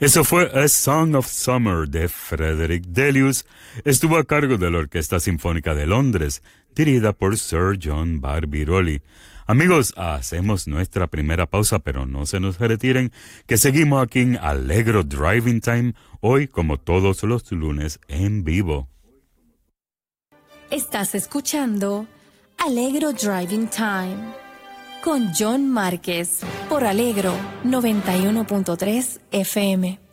Eso fue A Song of Summer de Frederick Delius. Estuvo a cargo de la Orquesta Sinfónica de Londres, dirigida por Sir John Barbirolli. Amigos, hacemos nuestra primera pausa, pero no se nos retiren, que seguimos aquí en Allegro Driving Time, hoy como todos los lunes en vivo. Estás escuchando Allegro Driving Time con John Márquez por Allegro 91.3 FM.